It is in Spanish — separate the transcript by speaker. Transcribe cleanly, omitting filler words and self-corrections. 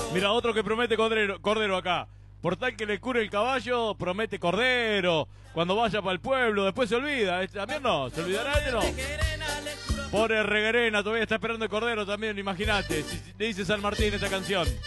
Speaker 1: Mira, otro que promete cordero acá. Por tal que le cure el caballo, promete cordero. Cuando vaya para el pueblo, después se olvida. También no, se olvidará de no. Pobre Reguerena, todavía está esperando el cordero también, imagínate. Si le dice San Martín esta canción.